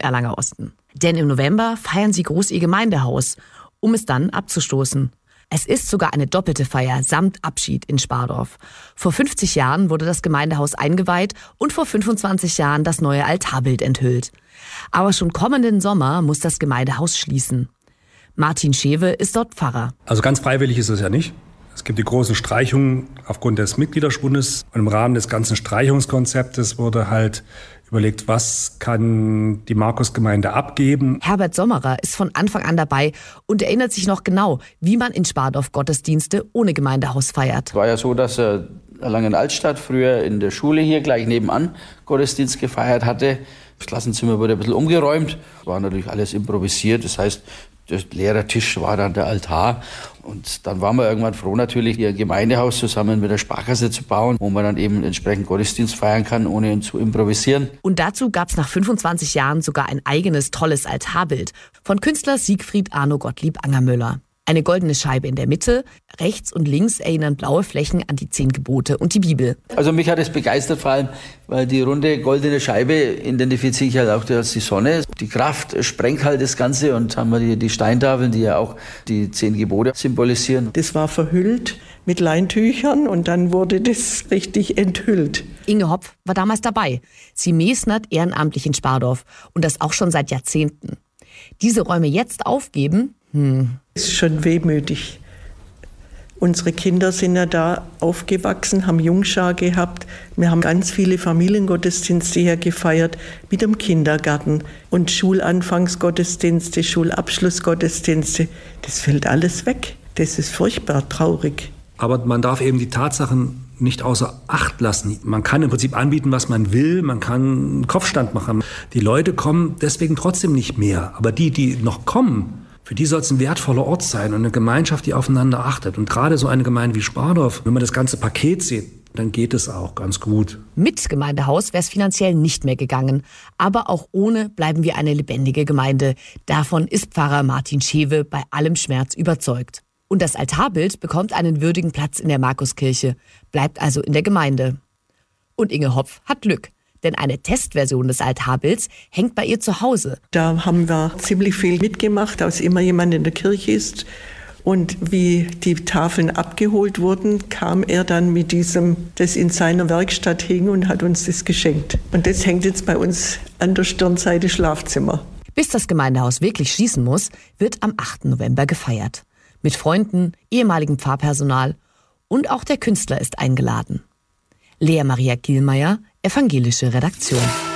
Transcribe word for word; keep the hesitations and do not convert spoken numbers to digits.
Erlanger Osten. Denn im November feiern sie groß ihr Gemeindehaus, um es dann abzustoßen. Es ist sogar eine doppelte Feier samt Abschied in Spardorf. Vor fünfzig Jahren wurde das Gemeindehaus eingeweiht und vor fünfundzwanzig Jahren das neue Altarbild enthüllt. Aber schon kommenden Sommer muss das Gemeindehaus schließen. Martin Schewe ist dort Pfarrer. Also ganz freiwillig ist es ja nicht. Es gibt die großen Streichungen aufgrund des Mitgliederschwundes. Und im Rahmen des ganzen Streichungskonzeptes wurde halt überlegt, was kann die Markusgemeinde abgeben. Herbert Sommerer ist von Anfang an dabei und erinnert sich noch genau, wie man in Spardorf Gottesdienste ohne Gemeindehaus feiert. Es war ja so, dass äh, Erlangen-Altstadt früher in der Schule hier gleich nebenan Gottesdienst gefeiert hatte. Das Klassenzimmer wurde ein bisschen umgeräumt. Es war natürlich alles improvisiert. Das heißt, der Lehrertisch war dann der Altar. Und dann waren wir irgendwann froh, natürlich ihr Gemeindehaus zusammen mit der Sparkasse zu bauen, wo man dann eben entsprechend Gottesdienst feiern kann, ohne zu improvisieren. Und dazu gab es nach fünfundzwanzig Jahren sogar ein eigenes tolles Altarbild von Künstler Siegfried Arno Gottlieb Angermüller. Eine goldene Scheibe in der Mitte, rechts und links erinnern blaue Flächen an die zehn Gebote und die Bibel. Also mich hat es begeistert, vor allem, weil die runde goldene Scheibe identifiziere ich halt auch als die Sonne. Die Kraft sprengt halt das Ganze und haben wir die, die Steintafeln, die ja auch die zehn Gebote symbolisieren. Das war verhüllt mit Leintüchern und dann wurde das richtig enthüllt. Inge Hopf war damals dabei. Sie mesnert ehrenamtlich in Spardorf und das auch schon seit Jahrzehnten. Diese Räume jetzt aufgeben, hm. ist schon wehmütig. Unsere Kinder sind ja da aufgewachsen, haben Jungschar gehabt. Wir haben ganz viele Familiengottesdienste hier gefeiert mit dem Kindergarten und Schulanfangsgottesdienste, Schulabschlussgottesdienste. Das fällt alles weg. Das ist furchtbar traurig. Aber man darf eben die Tatsachen nicht außer Acht lassen. Man kann im Prinzip anbieten, was man will. Man kann einen Kopfstand machen. Die Leute kommen deswegen trotzdem nicht mehr. Aber die, die noch kommen, für die soll es ein wertvoller Ort sein und eine Gemeinschaft, die aufeinander achtet. Und gerade so eine Gemeinde wie Spardorf, wenn man das ganze Paket sieht, dann geht es auch ganz gut. Mit Gemeindehaus wäre es finanziell nicht mehr gegangen. Aber auch ohne bleiben wir eine lebendige Gemeinde. Davon ist Pfarrer Martin Schewe bei allem Schmerz überzeugt. Und das Altarbild bekommt einen würdigen Platz in der Markuskirche, bleibt also in der Gemeinde. Und Inge Hopf hat Glück, denn eine Testversion des Altarbilds hängt bei ihr zu Hause. Da haben wir ziemlich viel mitgemacht, als immer jemand in der Kirche ist. Und wie die Tafeln abgeholt wurden, kam er dann mit diesem, das in seiner Werkstatt hing und hat uns das geschenkt. Und das hängt jetzt bei uns an der Stirnseite Schlafzimmer. Bis das Gemeindehaus wirklich schließen muss, wird am achten November gefeiert. Mit Freunden, ehemaligem Pfarrpersonal und auch der Künstler ist eingeladen. Lea Maria Gielmeier, evangelische Redaktion.